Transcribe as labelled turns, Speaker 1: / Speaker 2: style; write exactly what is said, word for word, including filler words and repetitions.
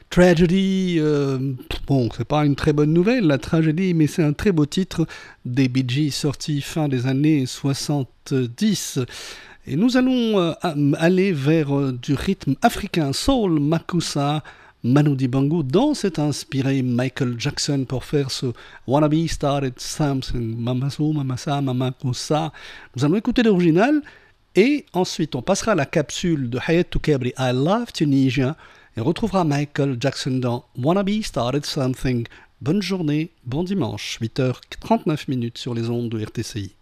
Speaker 1: Tragedy, euh, bon, c'est pas une très bonne nouvelle, la tragédie, mais c'est un très beau titre des Bee Gees sorti fin des années soixante-dix. Et nous allons euh, aller vers euh, du rythme africain, soul, makusa, Manu Dibango, dont s'est inspiré Michael Jackson pour faire ce Wanna Be Started Something, Mamaso, Mamasa, Mamakusa. Nous allons écouter l'original et ensuite on passera à la capsule de Hayat Toukabri, I Love Tunisia, et on retrouvera Michael Jackson dans Wanna Be Started Something. Bonne journée, bon dimanche, huit heures trente-neuf minutes sur les ondes de R T C I.